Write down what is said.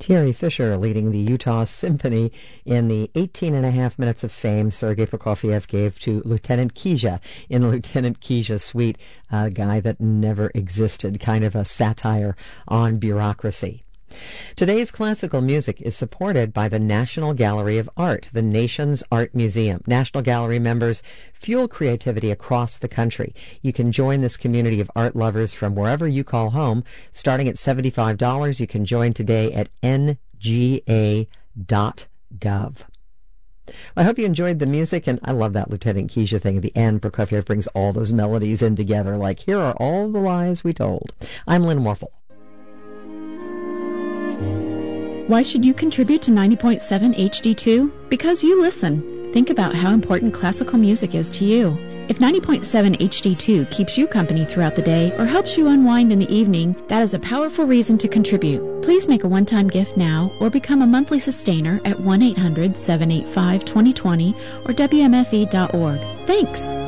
Terry Fisher leading the Utah Symphony in the 18 and a half minutes of fame Sergei Prokofiev gave to Lieutenant Kizha in the Lieutenant Kizha suite, a guy that never existed, kind of a satire on bureaucracy. Today's classical music is supported by the National Gallery of Art, the nation's art museum. National Gallery members fuel creativity across the country. You can join this community of art lovers from wherever you call home. Starting at $75, you can join today at nga.gov. I hope you enjoyed the music, and I love that Lieutenant Kizha thing at the end. Prokofiev brings all those melodies in together, like, here are all the lies we told. I'm Lynn Warfel. Why should you contribute to 90.7 HD2? Because you listen. Think about how important classical music is to you. If 90.7 HD2 keeps you company throughout the day or helps you unwind in the evening, that is a powerful reason to contribute. Please make a one-time gift now or become a monthly sustainer at 1-800-785-2020 or WMFE.org. Thanks!